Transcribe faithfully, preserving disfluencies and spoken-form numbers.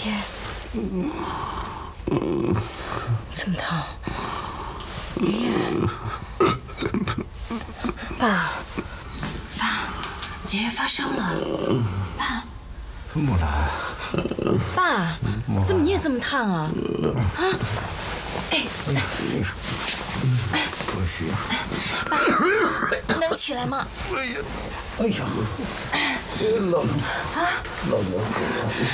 爷，这么烫，爷爷，爸，爸，爷爷发烧了，爸， 怎么了？ 爸，怎么你也这么烫啊？啊，哎， 不需要。 爸，能起来吗？ 哎呀，哎呀，老了， 啊， 老了。